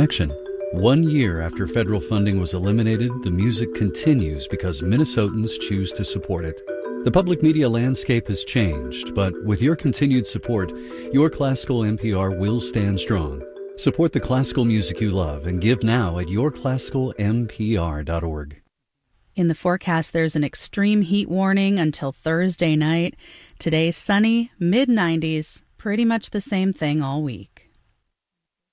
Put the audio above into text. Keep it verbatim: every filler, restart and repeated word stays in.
connection. One year after federal funding was eliminated, the music continues because Minnesotans choose to support it. The public media landscape has changed, but with your continued support, your classical N P R will stand strong. Support the classical music you love and give now at your classical m p r dot org. In the forecast, there's an extreme heat warning until Thursday night. Today, sunny, mid nineties, pretty much the same thing all week.